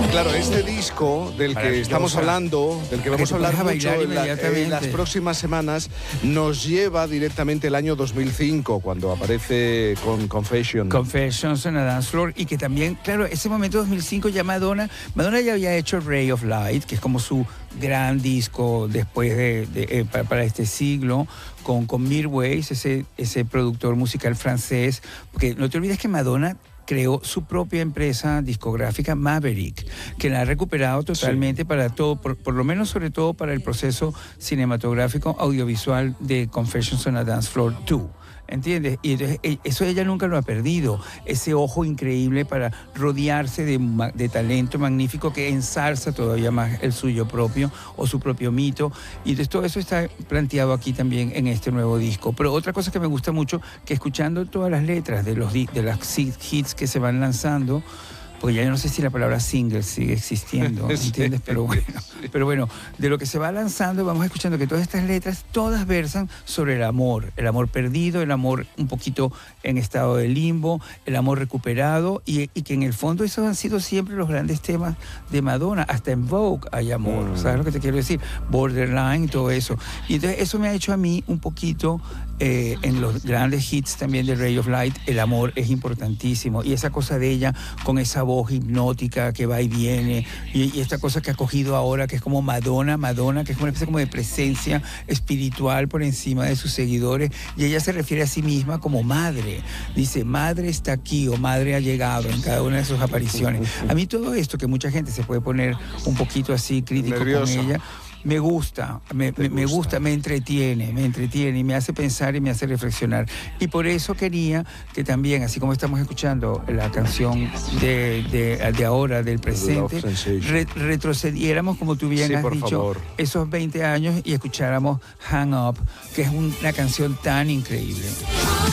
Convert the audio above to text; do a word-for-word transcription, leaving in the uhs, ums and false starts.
Claro, este disco del que estamos hablando, del que vamos a hablar mucho en, la, en las próximas semanas, nos lleva directamente el año dos mil cinco, cuando aparece con Confession. Confessions on a Dance Floor, y que también, claro, ese momento dos mil cinco ya Madonna, Madonna ya había hecho Ray of Light, que es como su gran disco después de, de eh, para, para este siglo, con, con Mirwais, ese, ese productor musical francés, porque no te olvides que Madonna creó su propia empresa discográfica Maverick, que la ha recuperado totalmente sí. para todo, por, por lo menos sobre todo para el proceso cinematográfico audiovisual de Confessions on a Dance Floor dos. ¿Entiendes? Y entonces, eso ella nunca lo ha perdido, ese ojo increíble para rodearse de, de talento magnífico que ensalza todavía más el suyo propio o su propio mito. Y entonces todo eso está planteado aquí también en este nuevo disco. Pero otra cosa que me gusta mucho, que escuchando todas las letras de los de las hits que se van lanzando, porque ya yo no sé si la palabra single sigue existiendo, ¿entiendes? Pero bueno, pero bueno, de lo que se va lanzando, vamos escuchando que todas estas letras, todas versan sobre el amor, el amor perdido, el amor un poquito en estado de limbo, el amor recuperado, y, y que en el fondo esos han sido siempre los grandes temas de Madonna. Hasta en Vogue hay amor, mm. ¿sabes lo que te quiero decir? Borderline y todo eso. Y entonces eso me ha hecho a mí un poquito, eh, en los grandes hits también de Ray of Light, el amor es importantísimo. Y esa cosa de ella, con esa voz hipnótica que va y viene, y, y esta cosa que ha cogido ahora, que es como Madonna, Madonna, que es una especie como de presencia espiritual por encima de sus seguidores, y ella se refiere a sí misma como madre. Dice, madre está aquí, o madre ha llegado en cada una de sus apariciones. A mí todo esto, que mucha gente se puede poner un poquito así crítico Nervioso. con ella, me gusta, me, me, me gusta, me entretiene, me entretiene y me hace pensar y me hace reflexionar. Y por eso quería que también, así como estamos escuchando la canción de, de, de ahora, del presente, re, retrocediéramos, como tú bien sí, has dicho, favor. esos veinte años y escucháramos Hang Up, que es una canción tan increíble.